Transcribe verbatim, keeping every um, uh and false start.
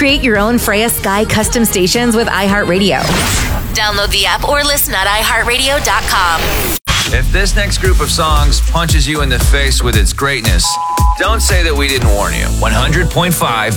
Create your own Freya Sky custom stations with iHeartRadio. Download the app or listen at i heart radio dot com. If this next group of songs punches you in the face with its greatness, don't say that we didn't warn you. one hundred point five